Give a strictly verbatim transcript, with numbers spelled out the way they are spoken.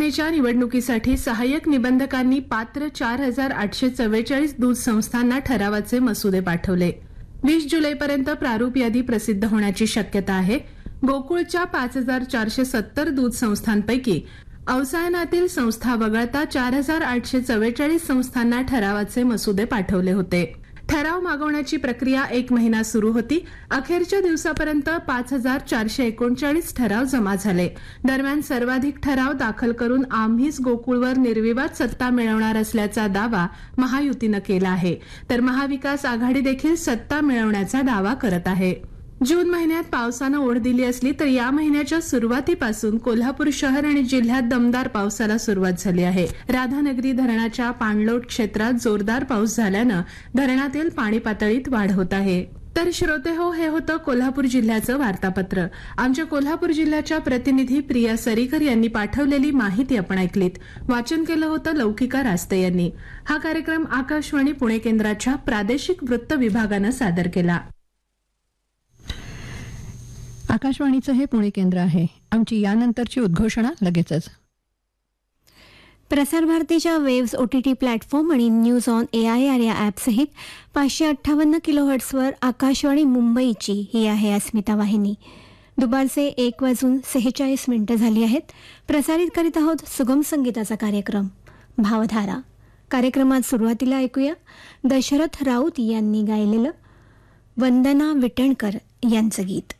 आगामीच्या निवडणुकीसाठी सहाय्यक निबंधकांनी पात्र चार हजार आठशे चव्वेचाळीस दूध संस्थांना ठरावाचे मसुदे पाठवले. वीस जुलैपर्यंत प्रारूप यादी प्रसिद्ध होण्याची शक्यता आहे. गोकुळच्या पाच हजार चारशे सत्तर दूध संस्थांपैकी अवसायनातील संस्था वगळता चार हजार आठशे चव्वेचाळीस संस्थांना ठरावाचे मसुदे पाठवले होते. ठराव मागवण्याची प्रक्रिया एक महिना सुरू होती. अखेरच्या दिवसापर्यंत पाच हजार चारशे एकोणचाळीस ठराव जमा झाले. दरम्यान सर्वाधिक ठराव दाखल करून आम्हीच गोकुळवर निर्विवाद सत्ता मिळवणार असल्याचा दावा महायुतीनं केला आहे, तर महाविकास आघाडी देखील सत्ता मिळवण्याचा दावा करत आहे. जून महिन्यात पावसानं ओढ दिली असली तर या महिन्याच्या सुरुवातीपासून कोल्हापूर शहर आणि जिल्ह्यात दमदार पावसाला सुरुवात झाली आहे. राधानगरी धरणाच्या पाणलोट क्षेत्रात जोरदार पाऊस झाल्यानं धरणातील पाणी पातळीत वाढ होत आहे. तर श्रोते हो, हे होतं कोल्हापूर जिल्ह्याचं वार्तापत्र. आमच्या कोल्हापूर जिल्ह्याच्या प्रतिनिधी प्रिया सरीकर यांनी पाठवलेली माहिती आपण ऐकलीत. वाचन केलं होतं लौकिका रास्ते यांनी. हा कार्यक्रम आकाशवाणी पुणे केंद्राच्या प्रादेशिक वृत्त विभागानं सादर केला. आकाशवाणीचं हे पुणे केंद्र आहे. आमची यानंतरची उद्घोषणा लगेचच. प्रसार भारतीच्या वेव्स ओटीटी प्लॅटफॉर्म आणि news on A I R या ॲपसहित पाचशे अठ्ठावन्न किलोहर्ट्सवर आकाशवाणी मुंबईची ही आहे अस्मिता वाहिनी. दुपारचे एक वाजून सेहेचाळीस मिनिटं झाली आहेत. प्रसारित करीत आहोत सुगम संगीताचा कार्यक्रम भावधारा. कार्यक्रमात सुरुवातीला ऐकूया दशरथ राऊत यांनी गायलेलं वंदना विटणकर यांचं गीत.